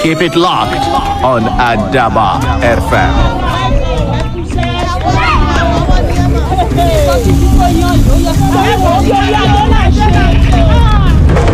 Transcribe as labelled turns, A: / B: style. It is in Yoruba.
A: Keep it locked on Adaba FM.
B: Thank you.